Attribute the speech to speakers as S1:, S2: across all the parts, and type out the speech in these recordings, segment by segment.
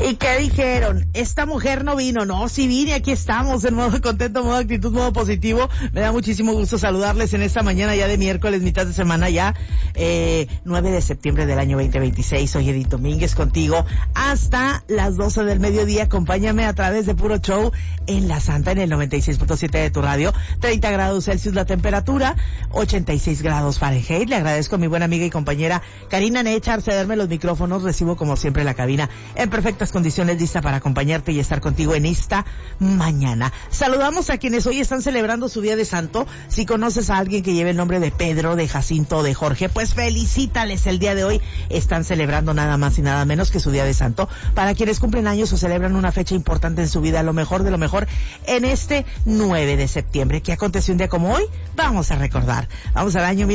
S1: ¿Y qué dijeron? Esta mujer no vino. No, sí vine, aquí estamos en modo contento, modo actitud, modo positivo. Me da muchísimo gusto saludarles en esta mañana ya de miércoles, mitad de semana ya, 9 de septiembre del año 2026. Soy Edith Domínguez contigo hasta las 12 del mediodía. Acompáñame a través de Puro Show en La Santa, en el 96.7 de tu radio. 30 grados Celsius la temperatura, 86 grados Fahrenheit. Le agradezco a mi buena amiga y compañera Karina Nechar cederme los micrófonos. Recibo como siempre la cabina en perfectas condiciones, lista para acompañarte y estar contigo en esta mañana. Saludamos a quienes hoy están celebrando su día de santo. Si conoces a alguien que lleve el nombre de Pedro, de Jacinto o de Jorge, pues felicítales el día de hoy. Están celebrando nada más y nada menos que su día de santo. Para quienes cumplen años o celebran una fecha importante en su vida, lo mejor de lo mejor en este 9 de septiembre. ¿Qué aconteció un día como hoy? Vamos a recordar. Vamos al año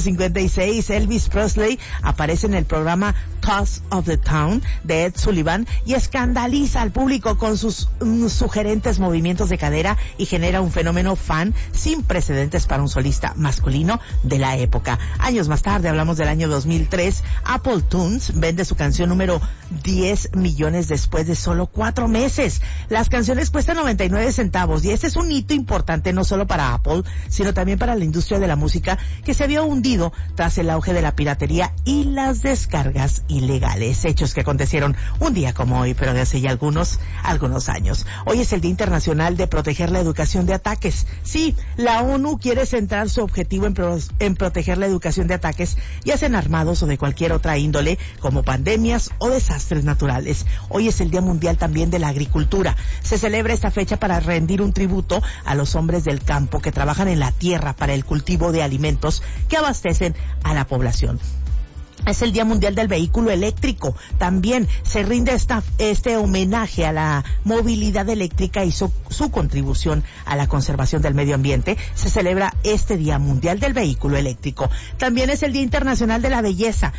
S1: 1956. Elvis Presley aparece en el programa Toss of the Town de Ed Sullivan y escandaliza al público con sus sugerentes movimientos de cadera y genera un fenómeno fan sin precedentes para un solista masculino de la época. Años más tarde, hablamos del año 2003, Apple Tunes vende su canción número 10 millones después de solo 4 meses. Las canciones cuestan 99 centavos y este es un hito importante no solo para Apple, sino también para la industria de la música, que se había hundido tras el auge de la piratería y las descargas ilegales, hechos que acontecieron un día como hoy, pero de hace ya algunos años. Hoy es el Día Internacional de Proteger la Educación de Ataques. Sí, la ONU quiere centrar su objetivo en proteger la educación de ataques, ya sean armados o de cualquier otra índole, como pandemias o desastres naturales. Hoy es el Día Mundial también de la Agricultura. Se celebra esta fecha para rendir un tributo a los hombres del campo que trabajan en la tierra para el cultivo de alimentos que abastecen a la población. Es el Día Mundial del Vehículo Eléctrico. También se rinde este homenaje a la movilidad eléctrica y su contribución a la conservación del medio ambiente. Se celebra este Día Mundial del Vehículo Eléctrico. También es el Día Internacional de la Belleza.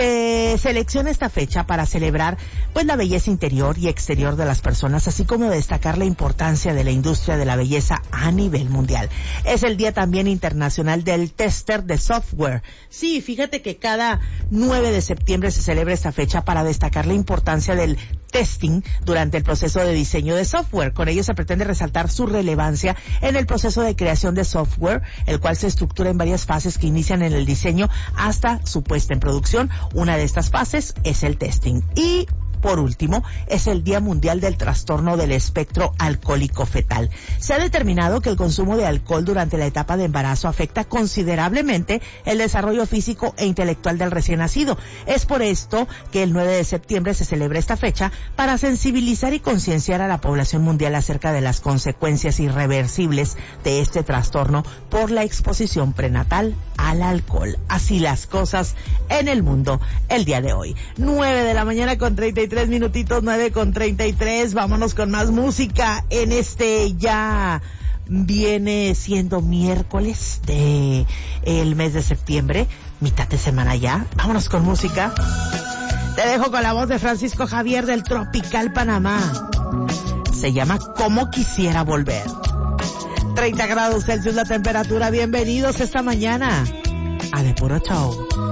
S1: Se selecciona esta fecha para celebrar pues la belleza interior y exterior de las personas, así como destacar la importancia de la industria de la belleza a nivel mundial. Es el Día también internacional del tester de software. Sí, fíjate que cada 9 de septiembre se celebra esta fecha para destacar la importancia del testing durante el proceso de diseño de software. Con ello se pretende resaltar su relevancia en el proceso de creación de software, el cual se estructura en varias fases que inician en el diseño hasta su puesta en producción. Una de estas fases es el testing. Y por último, es el Día Mundial del Trastorno del Espectro Alcohólico Fetal. Se ha determinado que el consumo de alcohol durante la etapa de embarazo afecta considerablemente el desarrollo físico e intelectual del recién nacido. Es por esto que el 9 de septiembre se celebra esta fecha para sensibilizar y concienciar a la población mundial acerca de las consecuencias irreversibles de este trastorno por la exposición prenatal al alcohol. Así las cosas en el mundo el día de hoy. 9 de la mañana con 33 minutitos, 9:33. Vámonos con más música en este ya viene siendo miércoles de el mes de septiembre, mitad de semana ya. Vámonos con música. Te dejo con la voz de Francisco Javier del Tropical Panamá. Se llama Como Quisiera Volver. 30 grados Celsius la temperatura. Bienvenidos esta mañana a De Puro Show.